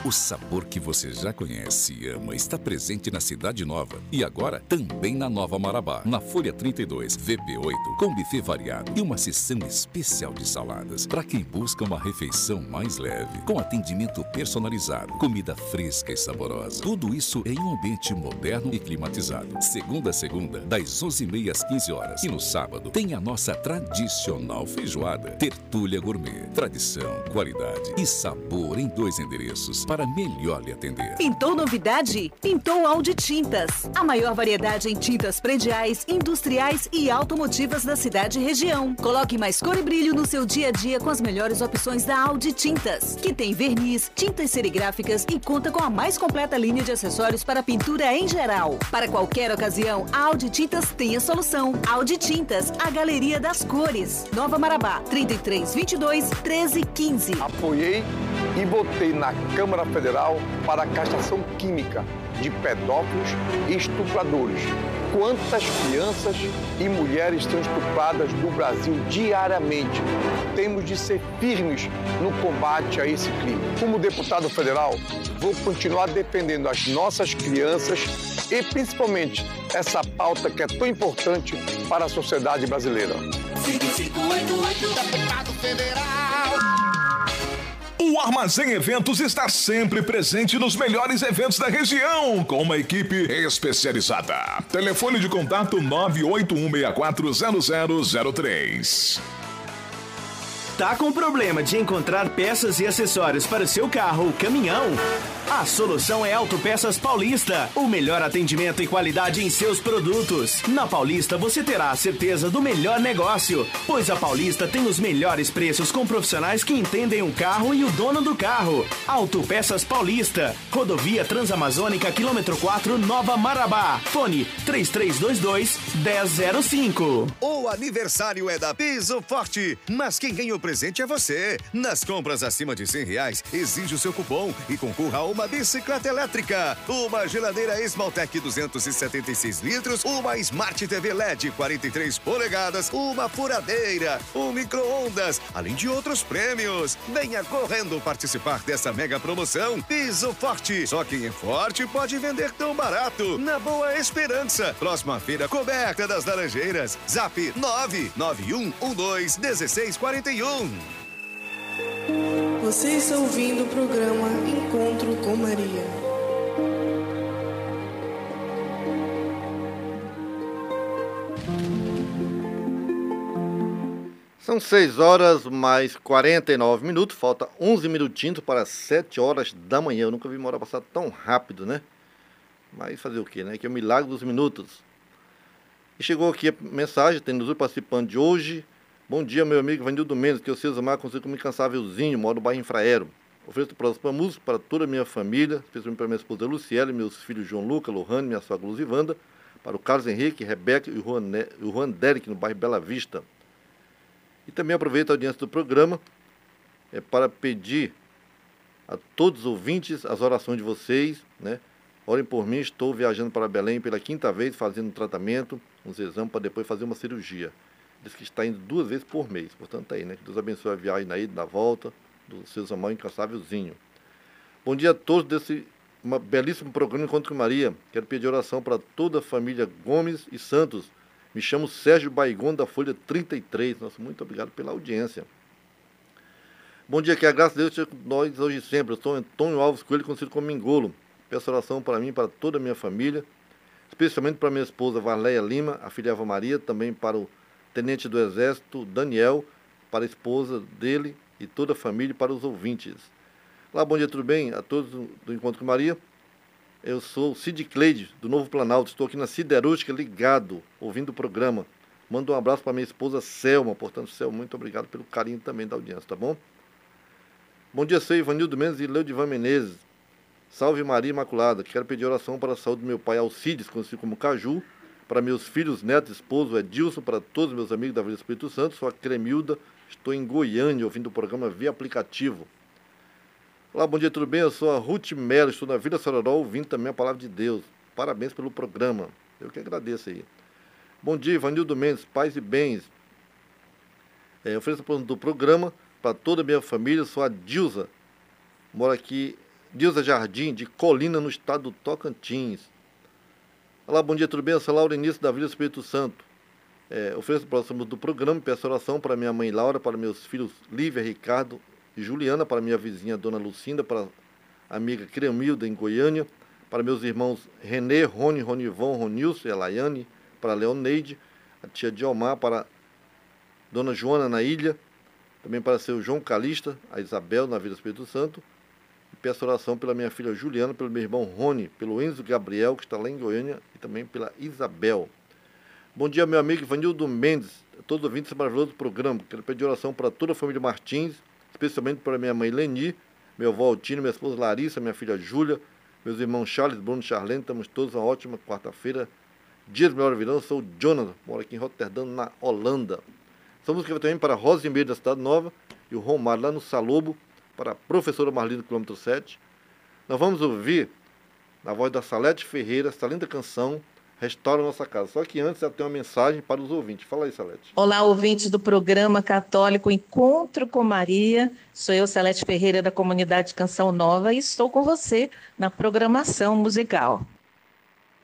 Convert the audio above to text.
O sabor que você já conhece e ama está presente na Cidade Nova e agora também na Nova Marabá, na Folha 32, VP8, com buffet variado e uma seção especial de saladas para quem busca uma refeição mais leve, com atendimento personalizado, comida fresca e saborosa. Tudo isso em um ambiente moderno e climatizado. Segunda a segunda, das 11h30 às 15 horas. E no sábado tem a nossa tradicional feijoada. Tertúlia Gourmet. Tradição, qualidade e sabor em 2 endereços para melhor lhe atender. Pintou novidade? Pintou Audi Tintas. A maior variedade em tintas prediais, industriais e automotivas da cidade e região. Coloque mais cor e brilho no seu dia a dia com as melhores opções da Audi Tintas, que tem verniz, tintas serigráficas e conta com a mais completa linha de acessórios para pintura em geral. Para qualquer ocasião, a Audi Tintas tem a solução. Audi Tintas, a galeria das cores. Nova Marabá, 3322 1315. Apoiei e votei na Câmara Federal para a castração química de pedófilos e estupradores. Quantas crianças e mulheres são estupradas no Brasil diariamente? Temos de ser firmes no combate a esse crime. Como deputado federal, vou continuar defendendo as nossas crianças e principalmente essa pauta que é tão importante para a sociedade brasileira. 5588, deputado federal. O Armazém Eventos está sempre presente nos melhores eventos da região, com uma equipe especializada. Telefone de contato 981640003. Tá com problema de encontrar peças e acessórios para o seu carro ou caminhão? A solução é Autopeças Paulista, o melhor atendimento e qualidade em seus produtos. Na Paulista você terá a certeza do melhor negócio, pois a Paulista tem os melhores preços com profissionais que entendem o carro e o dono do carro. Autopeças Paulista, Rodovia Transamazônica, quilômetro 4, Nova Marabá. Fone 3322-1005. O aniversário é da Piso Forte, mas quem ganha o presente é você. Nas compras acima de R$100, exige o seu cupom e concorra a uma bicicleta elétrica, uma geladeira Esmaltec 276 litros, uma Smart TV LED 43 polegadas, uma furadeira, um micro-ondas, além de outros prêmios. Venha correndo participar dessa mega promoção. Piso Forte, só quem é forte pode vender tão barato. Na Boa Esperança, próxima feira coberta das Laranjeiras. Zap 991121641. Você está ouvindo o programa Encontro com Maria. São 6 horas mais 49 minutos, falta 11 minutinhos para 7 horas da manhã. Eu nunca vi uma hora passar tão rápido, né? Mas fazer o quê, né? Que é o milagre dos minutos. E chegou aqui a mensagem, tem nos participando de hoje. Bom dia, meu amigo Vanildo Mendes, que eu sei amar, consigo como incansávelzinho, moro no bairro Infraero. Ofereço próxima música para toda a minha família, especialmente para minha esposa Luciela, meus filhos João Luca, Lohane, minha sogra Luzivanda, para o Carlos Henrique, Rebeca e o Juan Derek, no bairro Bela Vista. E também aproveito a audiência do programa para pedir a todos os ouvintes as orações de vocês, né? Orem por mim, estou viajando para Belém pela 5ª vez, fazendo um tratamento, uns exames para depois fazer uma cirurgia. Diz que está indo 2 vezes por mês, portanto aí, né? Que Deus abençoe a viagem na ida e na volta do seu Samuel incansávelzinho. Bom dia a todos desse belíssimo programa Encontro com Maria. Quero pedir oração para toda a família Gomes e Santos. Me chamo Sérgio Baigon, da Folha 33. Nossa, muito obrigado pela audiência. Bom dia, que a graça de Deus esteja com nós hoje e sempre. Eu sou Antônio Alves Coelho, conhecido como Mingolo. Peço oração para mim e para toda a minha família, especialmente para minha esposa Varleia Lima, a filha Eva Maria, também para o Tenente do Exército Daniel, para a esposa dele e toda a família e para os ouvintes. Olá, bom dia, tudo bem? A todos do Encontro com Maria. Eu sou o Cid Cleide, do Novo Planalto. Estou aqui na Siderúrgica, ligado, ouvindo o programa. Mando um abraço para minha esposa Selma. Portanto, Selma, muito obrigado pelo carinho também da audiência, tá bom? Bom dia, sou Ivanildo Mendes e Leudivan Menezes. Salve Maria Imaculada. Quero pedir oração para a saúde do meu pai Alcides, conhecido como Caju, para meus filhos, netos, esposo Edilson, para todos meus amigos da Vila Espírito Santo. Sou a Cremilda, estou em Goiânia, ouvindo o programa via aplicativo. Olá, bom dia, tudo bem? Eu sou a Ruth Mello, estou na Vila Sororó, ouvindo também a Palavra de Deus. Parabéns pelo programa. Eu que agradeço aí. Bom dia, Ivanildo Mendes, paz e bens. Ofereço do programa para toda a minha família. Sou a Dilza, moro aqui Dilza Jardim, de Colina, no estado do Tocantins. Olá, bom dia, tudo bem? Eu sou Laurenice da Vila Espírito Santo. Ofereço próximo do programa, peço oração para minha mãe Laura, para meus filhos Lívia, Ricardo e Juliana, para minha vizinha Dona Lucinda, para a amiga Cremilda, em Goiânia, para meus irmãos Renê, Rony, Ronivon, Ronilson e Elaiane, para a Leoneide, a tia Diomar, para Dona Joana na ilha, também para seu João Calista, a Isabel na Vila Espírito Santo. E peço oração pela minha filha Juliana, pelo meu irmão Rony, pelo Enzo Gabriel, que está lá em Goiânia, e também pela Isabel. Bom dia, meu amigo Ivanildo Mendes, todos os ouvintes desse maravilhoso programa. Quero pedir oração para toda a família Martins, especialmente para minha mãe Leni, meu avô Altino, minha esposa Larissa, minha filha Júlia, meus irmãos Charles, Bruno e Charlene. Estamos todos uma ótima quarta-feira. Dias melhor virão, sou o Jonathan, moro aqui em Roterdã, na Holanda. Essa música vai também para a Rosa da Cidade Nova e o Romário lá no Salobo, para a professora Marlene, quilômetro 7. Nós vamos ouvir, na voz da Salete Ferreira, essa linda canção, Restaura Nossa Casa. Só que antes ela tem uma mensagem para os ouvintes. Fala aí, Salete. Olá, ouvintes do programa católico Encontro com Maria. Sou eu, Salete Ferreira, da comunidade Canção Nova, e estou com você na programação musical.